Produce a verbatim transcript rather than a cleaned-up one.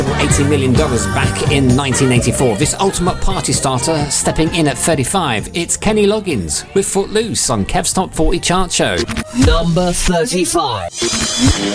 eighty million dollars back in nineteen eighty-four. This ultimate party starter stepping in at thirty-five. It's Kenny Loggins with Footloose on Kev's Top forty Chart Show. Number thirty-five.